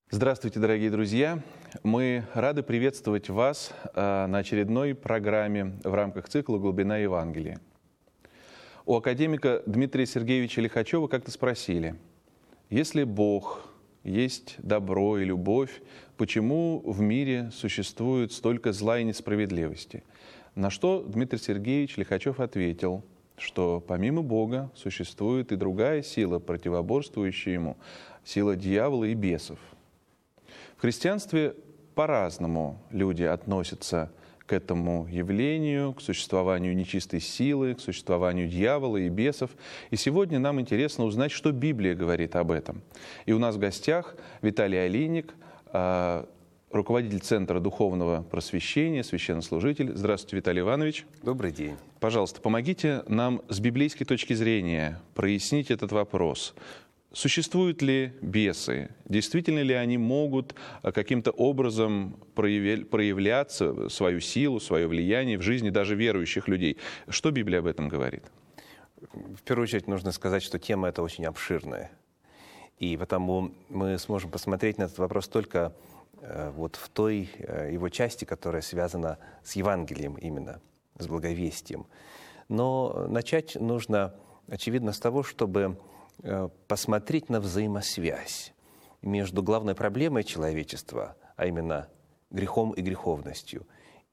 Здравствуйте, дорогие друзья! Мы рады приветствовать вас на очередной программе в рамках цикла «Глубина Евангелия». У академика Дмитрия Сергеевича Лихачева как-то спросили: если Бог есть добро и любовь, почему в мире существует столько зла и несправедливости? На что Дмитрий Сергеевич Лихачев ответил, что помимо Бога существует и другая сила, противоборствующая ему, сила дьявола и бесов. В христианстве по-разному люди относятся к этому явлению, к существованию нечистой силы, к существованию дьявола и бесов. И сегодня нам интересно узнать, что Библия говорит об этом. И у нас в гостях Виталий Алиник, руководитель Центра духовного просвещения, священнослужитель. Здравствуйте, Виталий Иванович. Добрый день. Пожалуйста, помогите нам с библейской точки зрения прояснить этот вопрос. Существуют ли бесы? Действительно ли они могут каким-то образом проявляться, свою силу, свое влияние в жизни даже верующих людей? Что Библия об этом говорит? В первую очередь нужно сказать, что тема эта очень обширная. И потому мы сможем посмотреть на этот вопрос только вот в той его части, которая связана с Евангелием именно, с благовестием. Но начать нужно, очевидно, с того, чтобы посмотреть на взаимосвязь между главной проблемой человечества, а именно грехом и греховностью,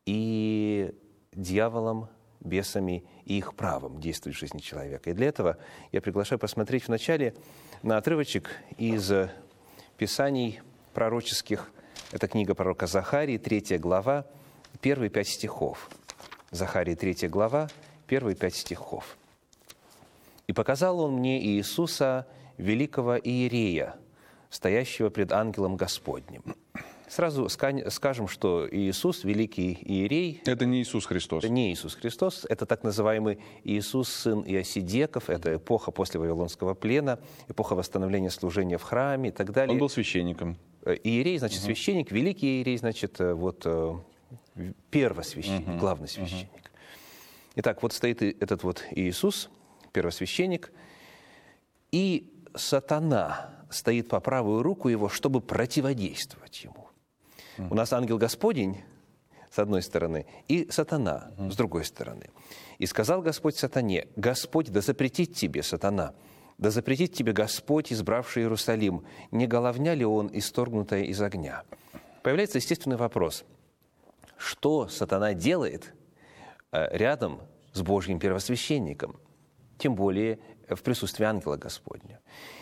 и дьяволом, бесами и их правом действовать в жизни человека. И для этого я приглашаю посмотреть вначале на отрывочек из Писаний пророческих. Это книга пророка Захарии, 3 глава, первые 5 стихов. Захарии, 3 глава, первые 5 стихов. «И показал он мне Иисуса, великого иерея, стоящего пред ангелом Господним». Сразу скажем, что Иисус, великий иерей... Это не Иисус Христос. Это не Иисус Христос, это так называемый Иисус, сын Иосидеков, это эпоха после Вавилонского плена, эпоха восстановления служения в храме и так далее. Он был священником. Иерей, значит, священник, великий иерей, значит, вот первосвященник, главный священник. Итак, вот стоит этот вот Иисус, первосвященник, и сатана стоит по правую руку его, чтобы противодействовать ему. У нас ангел Господень, с одной стороны, и сатана, с другой стороны. «И сказал Господь сатане: Господь, да запретит тебе, сатана, да запретит тебе Господь, избравший Иерусалим, не головня ли он, исторгнутая из огня?» Появляется естественный вопрос: что сатана делает рядом с Божьим первосвященником? Тем более в присутствии ангела Господня.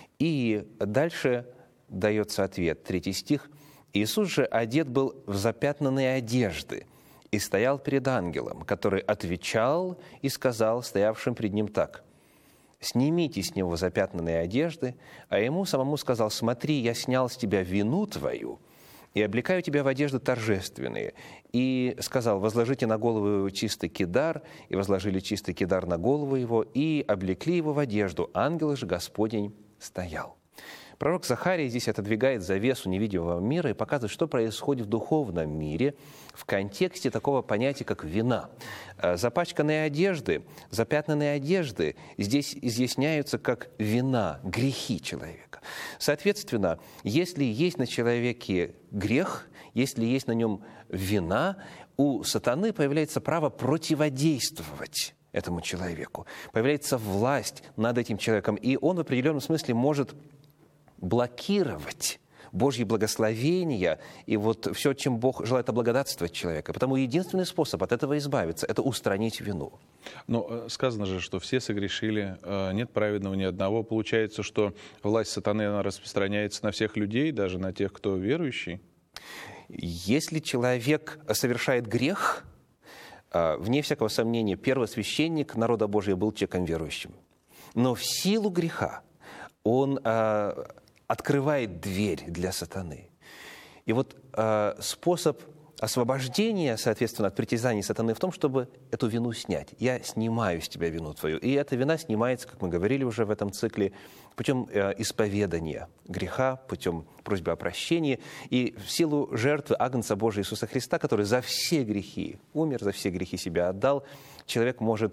И дальше дается ответ, 3 стих. «Иисус же одет был в запятнанные одежды и стоял перед ангелом, который отвечал и сказал стоявшим пред ним так: снимите с него запятнанные одежды, а ему самому сказал: смотри, я снял с тебя вину твою и облекаю тебя в одежды торжественные. И сказал: возложите на голову его чистый кидар, и возложили чистый кидар на голову его, и облекли его в одежду. Ангел же Господень стоял». Пророк Захарий здесь отодвигает завесу невидимого мира и показывает, что происходит в духовном мире в контексте такого понятия, как вина. Запачканные одежды, запятнанные одежды здесь изъясняются как вина, грехи человека. Соответственно, если есть на человеке грех, если есть на нем вина, у сатаны появляется право противодействовать этому человеку. Появляется власть над этим человеком, и он в определенном смысле может блокировать Божьи благословения и вот все, чем Бог желает облагодатствовать человека. Потому единственный способ от этого избавиться – это устранить вину. Но сказано же, что все согрешили, нет праведного ни одного. Получается, что власть сатаны, она распространяется на всех людей, даже на тех, кто верующий. Если человек совершает грех, вне всякого сомнения, первосвященник народа Божия был человеком верующим. Но в силу греха он открывает дверь для сатаны. И вот способ освобождения, соответственно, от притязаний сатаны в том, чтобы эту вину снять. Я снимаю с тебя вину твою. И эта вина снимается, как мы говорили уже в этом цикле, путем исповедания греха, путем просьбы о прощении. И в силу жертвы Агнца Божия Иисуса Христа, который за все грехи умер, за все грехи себя отдал, человек может